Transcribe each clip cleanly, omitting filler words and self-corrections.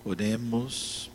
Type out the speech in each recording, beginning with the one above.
Oremos.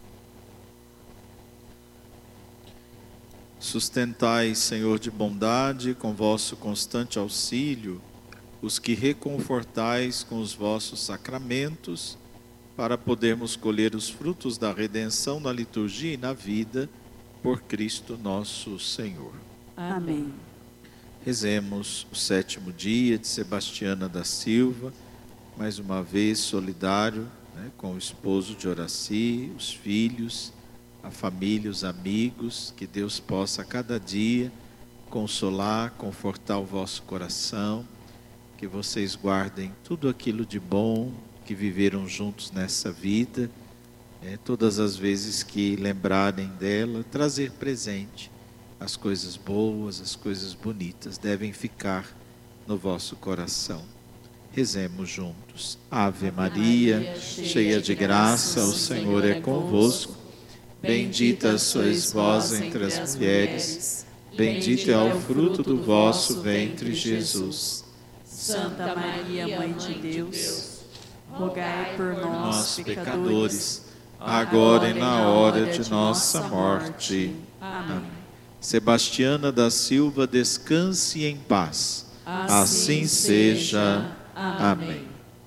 Sustentai, Senhor de bondade, com vosso constante auxílio, os que reconfortais com os vossos sacramentos, para podermos colher os frutos da redenção na liturgia e na vida, por Cristo nosso Senhor. Amém. Rezemos o 7º dia de Sebastiana da Silva, mais uma vez solidário, com o esposo de Horaci, os filhos, a família, os amigos, que Deus possa a cada dia consolar, confortar o vosso coração, que vocês guardem tudo aquilo de bom que viveram juntos nessa vida, todas as vezes que lembrarem dela, trazer presente as coisas boas, as coisas bonitas, devem ficar no vosso coração. Rezemos juntos. Ave Maria, cheia de graça, o Senhor é convosco. Bendita sois vós entre as mulheres, bendito é o fruto do vosso ventre, Jesus. Santa Maria, Mãe de Deus, rogai por Nós, pecadores, agora e na hora de nossa morte. Amém. Sebastiana da Silva, descanse em paz. Assim seja. Amém.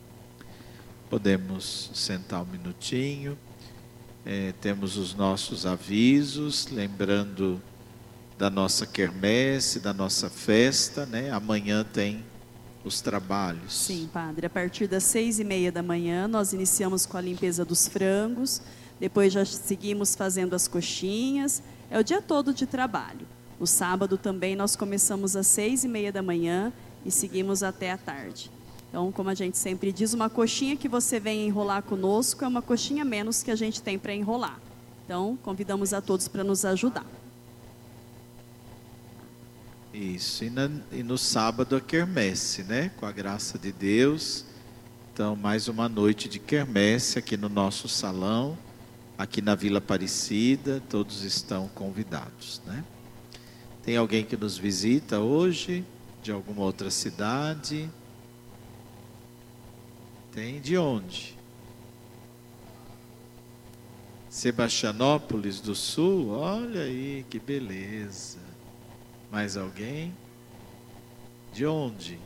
Podemos sentar um minutinho. Temos os nossos avisos, lembrando da nossa quermesse, da nossa festa, Amanhã tem os trabalhos. Sim, padre. A partir das 6h30 da manhã, nós iniciamos com a limpeza dos frangos, depois já seguimos fazendo as coxinhas. É o dia todo de trabalho. O sábado também nós começamos às 6h30 da manhã e seguimos até a tarde. Então, como a gente sempre diz, uma coxinha que você vem enrolar conosco é uma coxinha menos que a gente tem para enrolar. Então, convidamos a todos para nos ajudar. Isso, e no sábado a quermesse, com a graça de Deus. Então, mais uma noite de quermesse aqui no nosso salão, aqui na Vila Aparecida, todos estão convidados, Tem alguém que nos visita hoje, de alguma outra cidade? Tem, de onde? Sebastianópolis do Sul? Olha aí, que beleza. Mais alguém? De onde?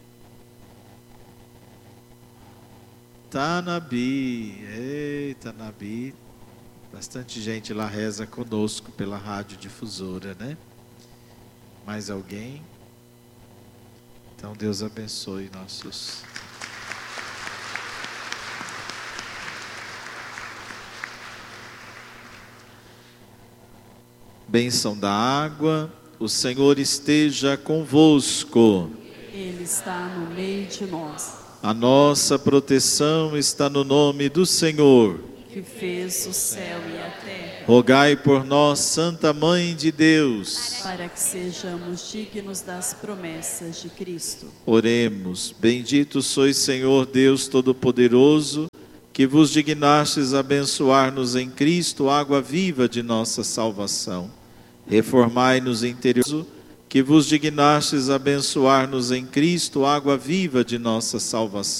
Tanabi. Ei, Tanabi. Bastante gente lá reza conosco pela rádio difusora, Mais alguém? Então Deus abençoe nossos... Bênção da água, o Senhor esteja convosco. Ele está no meio de nós. A nossa proteção está no nome do Senhor, que fez o céu e a terra. Rogai por nós, Santa Mãe de Deus, para que sejamos dignos das promessas de Cristo. Oremos. Bendito sois, Senhor Deus Todo-Poderoso, que vos dignastes abençoar-nos em Cristo, água viva de nossa salvação. Reformai-nos interiormente, que vos dignastes abençoar-nos em Cristo, água viva de nossa salvação.